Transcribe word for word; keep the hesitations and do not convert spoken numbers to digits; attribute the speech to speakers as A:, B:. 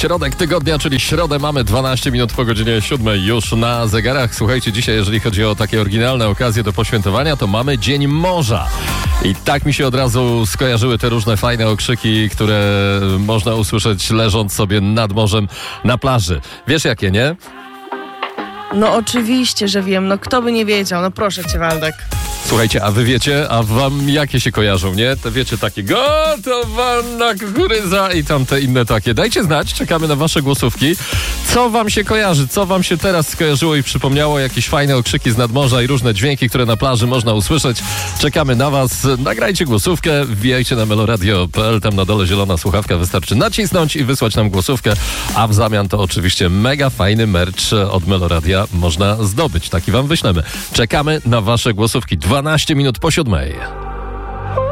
A: Środek tygodnia, czyli środę mamy dwanaście minut po godzinie siódmej już na zegarach. Słuchajcie, dzisiaj jeżeli chodzi o takie oryginalne okazje do poświętowania, to mamy Dzień Morza. I tak mi się od razu skojarzyły te różne fajne okrzyki, które można usłyszeć leżąc sobie nad morzem na plaży. Wiesz jakie, nie?
B: No oczywiście, że wiem. No kto by nie wiedział? No proszę cię, Waldek.
A: Słuchajcie, a wy wiecie, a wam jakie się kojarzą, nie? Te wiecie takie gotowana kukurydza i tam te inne takie. Dajcie znać, czekamy na wasze głosówki. Co wam się kojarzy? Co wam się teraz skojarzyło i przypomniało? Jakieś fajne okrzyki z nadmorza i różne dźwięki, które na plaży można usłyszeć. Czekamy na was. Nagrajcie głosówkę, wbijajcie na meloradio kropka p l. Tam na dole zielona słuchawka. Wystarczy nacisnąć i wysłać nam głosówkę. A w zamian to oczywiście mega fajny merch od Meloradia można zdobyć. Taki wam wyślemy. Czekamy na wasze głosówki. dwanaście minut po siódmej.